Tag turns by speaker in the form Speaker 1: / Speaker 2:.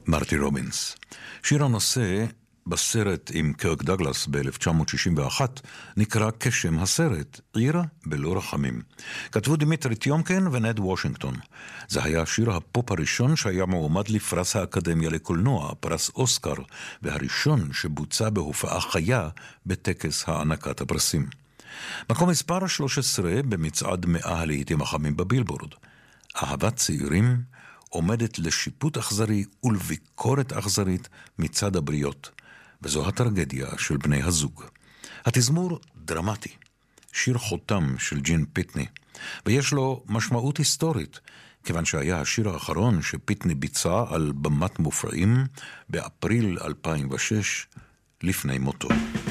Speaker 1: מרטי רובינס. שיר הנושא בסרט עם קרק דגלס ב-1961 נקרא כשם הסרט, עיר בלא רחמים. כתבו דימיטרי טיומקין ונד וושינגטון. זה היה שיר הפופ הראשון שהיה מועמד לפרס האקדמיה לקולנוע, פרס אוסקר, והראשון שבוצע בהופעה חיה בטקס הענקת הפרסים. מקום מספר 13 במצעד 100 הלהיטים החמים בבילבורד. אהבת צעירים עומדת לשיפוט אכזרי ולביקורת אכזרית מצד הבריות, וזו הטרגדיה של בני הזוג. התזמור דרמטי, שיר חותם של ג'ין פיטני, ויש לו משמעות היסטורית, כיוון שהיה השיר האחרון שפיטני ביצע על במת מופעים באפריל 2006 לפני מותו.